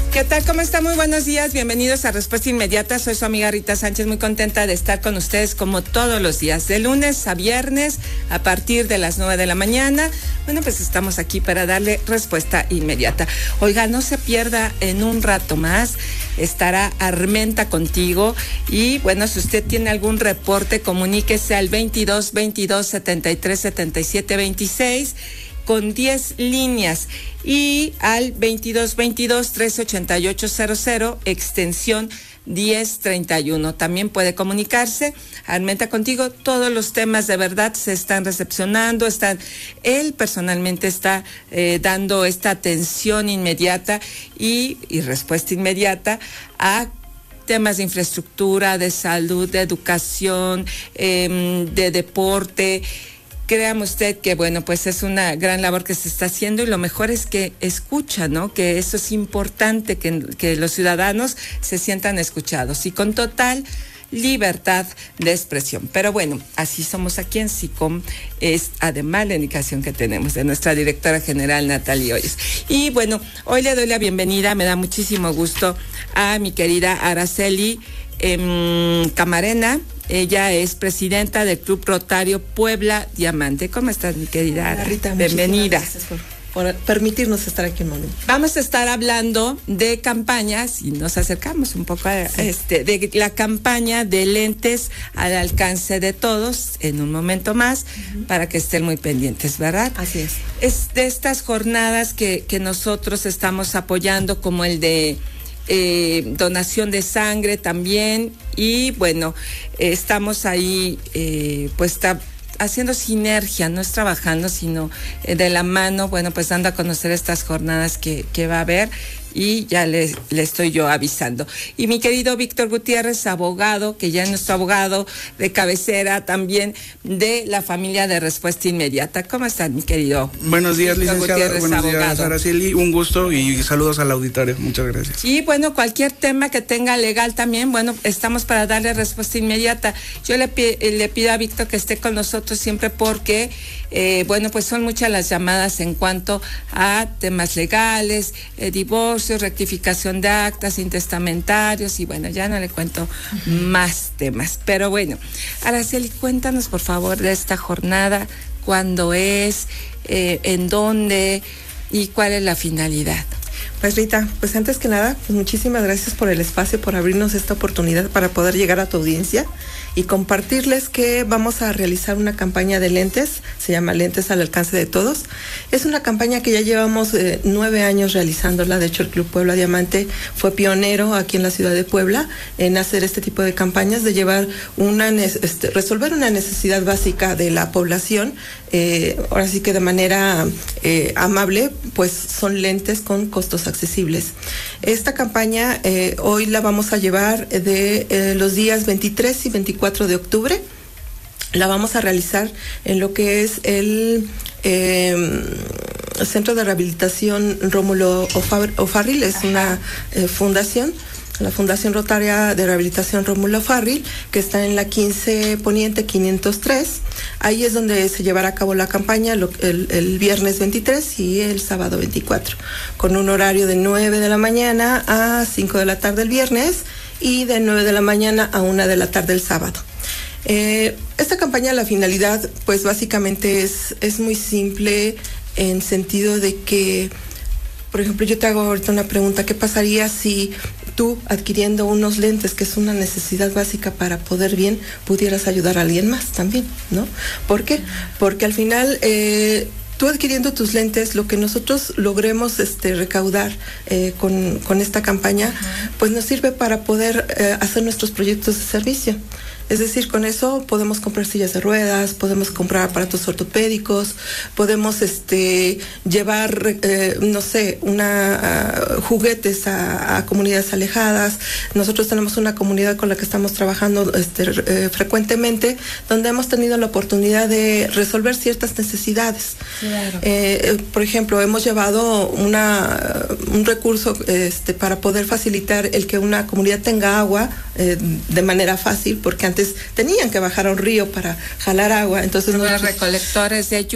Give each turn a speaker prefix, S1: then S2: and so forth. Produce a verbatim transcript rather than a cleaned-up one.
S1: ¿Qué tal? ¿Cómo está? Muy buenos días. Bienvenidos a Respuesta Inmediata. Soy su amiga Rita Sánchez, muy contenta de estar con ustedes como todos los días, de lunes a viernes, a partir de las nueve de la mañana. Bueno, pues estamos aquí para darle respuesta inmediata. Oiga, no se pierda, en un rato más estará Armenta contigo. Y bueno, si usted tiene algún reporte, comuníquese al veintidós veintidós setenta y tres setenta y siete veintiséis. Con diez líneas, y al veintidós veintidós trece ochenta y ocho cero cero, extensión diez treinta y uno. También puede comunicarse. Armenta contigo, todos los temas de verdad se están recepcionando, están, él personalmente está eh, dando esta atención inmediata y, y respuesta inmediata a temas de infraestructura, de salud, de educación, eh, de deporte. Créame usted que, bueno, pues es una gran labor que se está haciendo, y lo mejor es que escucha, ¿no? Que eso es importante, que, que los ciudadanos se sientan escuchados y con total libertad de expresión. Pero bueno, así somos aquí en SICOM, es además la indicación que tenemos de nuestra directora general Natalie Hoyos. Y bueno, hoy le doy la bienvenida, me da muchísimo gusto, a mi querida Araceli eh, Camarena. Ella es presidenta del Club Rotario Puebla Diamante. ¿Cómo estás, mi querida Ara?
S2: Rita,
S1: bienvenida.
S2: Gracias por, por permitirnos estar aquí un momento.
S1: Vamos a estar hablando de campañas, y nos acercamos un poco a sí. este, de la campaña de lentes al alcance de todos en un momento más, uh-huh. para que estén muy pendientes, ¿verdad?
S2: Así es.
S1: Es de estas jornadas que, que nosotros estamos apoyando, como el de Eh, donación de sangre también, y bueno, eh, estamos ahí eh, pues está haciendo sinergia, no es trabajando, sino eh, de la mano, bueno, pues dando a conocer estas jornadas que, que va a haber, y ya le, le estoy yo avisando. Y mi querido Víctor Gutiérrez, abogado, que ya es nuestro abogado de cabecera también de la familia de Respuesta Inmediata. ¿Cómo estás, mi querido?
S3: Buenos días,
S1: Víctor
S3: licenciada.
S1: Gutiérrez,
S3: Buenos
S1: abogado.
S3: días, Araceli. Un gusto y saludos al auditorio. Muchas gracias.
S1: Y bueno, cualquier tema que tenga legal también, bueno, estamos para darle respuesta inmediata. Yo le, le pido a Víctor que esté con nosotros siempre, porque eh, bueno, pues son muchas las llamadas en cuanto a temas legales, eh, divorcios, rectificación de actas, intestamentarios, y bueno, ya no le cuento uh-huh. más temas. Pero bueno, Araceli, cuéntanos por favor de esta jornada, cuándo es, eh, en dónde y cuál es la finalidad.
S2: Pues Rita, pues antes que nada, pues muchísimas gracias por el espacio, por abrirnos esta oportunidad para poder llegar a tu audiencia y compartirles que vamos a realizar una campaña de lentes, se llama Lentes al Alcance de Todos. Es una campaña que ya llevamos eh, nueve años realizándola. De hecho, el Club Puebla Diamante fue pionero aquí en la ciudad de Puebla en hacer este tipo de campañas, de llevar una, este, resolver una necesidad básica de la población, eh, ahora sí que de manera eh, amable, pues son lentes con costos accesibles. Esta campaña eh, hoy la vamos a llevar de eh, los días veintitrés y veinticuatro de octubre. La vamos a realizar en lo que es el eh, Centro de Rehabilitación Rómulo O'Farrill. Es una eh, fundación, la Fundación Rotaria de Rehabilitación Rómulo O'Farrill, que está en la quince Poniente quinientos tres. Ahí es donde se llevará a cabo la campaña lo, el, el viernes veintitrés y el sábado veinticuatro, con un horario de nueve de la mañana a cinco de la tarde el viernes, y de nueve de la mañana a una de la tarde el sábado. Eh, esta campaña, la finalidad, pues básicamente es, es muy simple, en sentido de que, por ejemplo, yo te hago ahorita una pregunta: ¿qué pasaría si tú, adquiriendo unos lentes, que es una necesidad básica para poder bien, pudieras ayudar a alguien más también, ¿no? ¿Por qué? Porque al final, eh, tú adquiriendo tus lentes, lo que nosotros logremos este, recaudar eh, con, con esta campaña, uh-huh. pues nos sirve para poder eh, hacer nuestros proyectos de servicio. Es decir, con eso podemos comprar sillas de ruedas, podemos comprar aparatos ortopédicos, podemos este, llevar, eh, no sé, una, uh, juguetes a, a comunidades alejadas. Nosotros tenemos una comunidad con la que estamos trabajando este, eh, frecuentemente, donde hemos tenido la oportunidad de resolver ciertas necesidades. Claro. Eh, por ejemplo, hemos llevado una, un recurso este, para poder facilitar el que una comunidad tenga agua eh, de manera fácil, porque antes tenían que bajar a un río para jalar agua. Entonces
S1: nosotros,
S2: nosotros,
S1: recolectores de lluvia.